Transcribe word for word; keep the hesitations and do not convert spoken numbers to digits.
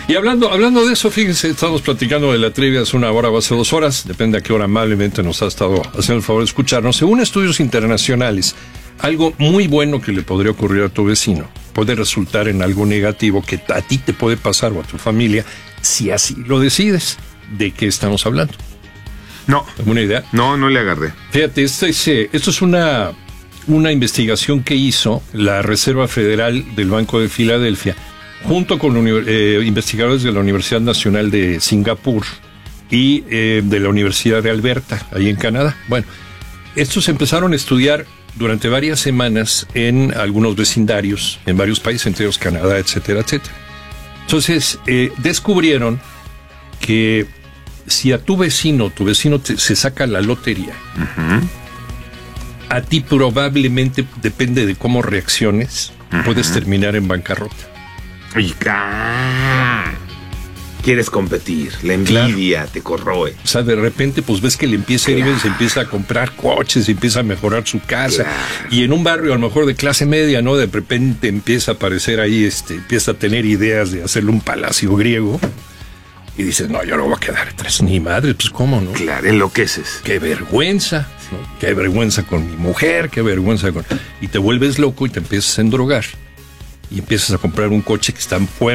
Y hablando, hablando de eso, fíjense, estamos platicando de la trivia hace una hora o hace dos horas, depende a qué hora amablemente nos ha estado haciendo el favor de escucharnos. Según estudios internacionales, algo muy bueno que le podría ocurrir a tu vecino puede resultar en algo negativo que a ti te puede pasar o a tu familia si así lo decides. ¿De qué estamos hablando? No. ¿Alguna idea? No, no le agarré. Fíjate, esto es, eh, esto es una, una investigación que hizo la Reserva Federal del Banco de Filadelfia junto con eh, investigadores de la Universidad Nacional de Singapur y eh, de la Universidad de Alberta, ahí en Canadá. Bueno, estos empezaron a estudiar durante varias semanas en algunos vecindarios, en varios países, entre ellos Canadá, etcétera, etcétera. Entonces, eh, descubrieron que si a tu vecino, tu vecino te, se saca la lotería, uh-huh. a ti probablemente, depende de cómo reacciones, uh-huh. puedes terminar en bancarrota. Y ah, quieres competir, la envidia claro. te corroe. O sea, de repente, pues ves que le empieza a ir bien, se empieza a comprar coches, empieza a mejorar su casa. Claro. Y en un barrio, a lo mejor de clase media, ¿no? De repente empieza a aparecer ahí, este, empieza a tener ideas de hacerle un palacio griego. Y dices, no, yo no voy a quedar atrás. Ni madre, pues cómo, ¿no? Claro, enloqueces. Qué vergüenza, ¿no? Qué vergüenza con mi mujer, qué vergüenza con... Y te vuelves loco y te empiezas a endrogar. Y empiezas a comprar un coche que está fuera